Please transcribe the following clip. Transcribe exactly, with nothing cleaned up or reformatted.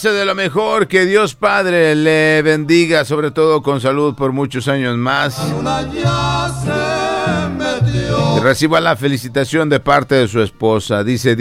De lo mejor, que Dios Padre le bendiga, sobre todo con salud por muchos años más. Y reciba la felicitación de parte de su esposa. Dice